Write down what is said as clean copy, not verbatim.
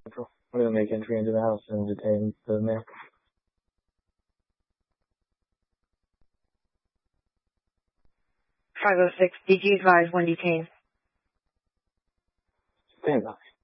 Central. I'm going to make entry into the house and detain the mayor. 506, DG advised when detained. Stand by.